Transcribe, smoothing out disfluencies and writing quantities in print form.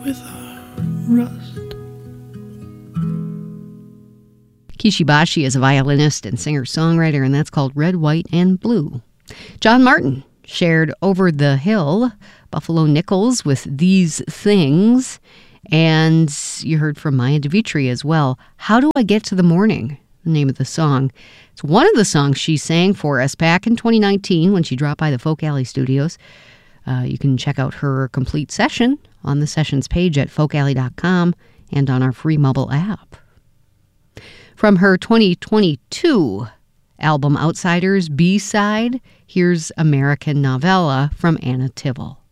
with a rust. Kishi Bashi is a violinist and singer-songwriter, and that's called Red, White, and Blue. John Martin shared Over the Hill, Buffalo Nichols with These Things, and you heard from Maya DeVitri as well. How Do I Get to the Morning, the name of the song. It's one of the songs she sang for us back in 2019 when she dropped by the Folk Alley Studios. You can check out her complete session on the sessions page at folkalley.com and on our free mobile app. From her 2022 album Outsiders B-side, here's American Novella from Anna Tivel.